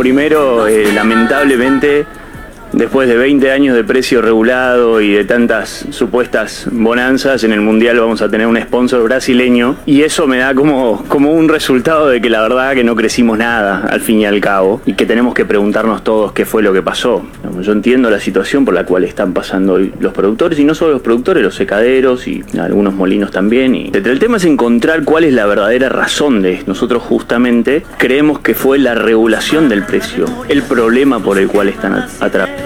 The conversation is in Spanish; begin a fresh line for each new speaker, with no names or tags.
primero, lamentablemente, después de 20 años de precio regulado y de tantas supuestas bonanzas, en el Mundial vamos a tener un sponsor brasileño, y eso me da como un resultado de que la verdad que no crecimos nada al fin y al cabo, y que tenemos que preguntarnos todos qué fue lo que pasó. Yo entiendo la situación por la cual están pasando hoy los productores, y no solo los productores, los secaderos y algunos molinos también. Y el tema es encontrar cuál es la verdadera razón de esto. Nosotros justamente creemos que fue la regulación del precio el problema por el cual están atrapados.